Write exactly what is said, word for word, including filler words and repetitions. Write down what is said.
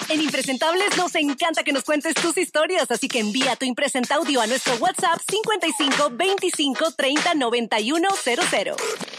En Impresentables nos encanta que nos cuentes tus historias, así que envía tu Impresenta audio a nuestro WhatsApp cincuenta y cinco veinticinco treinta noventa y uno cero cero.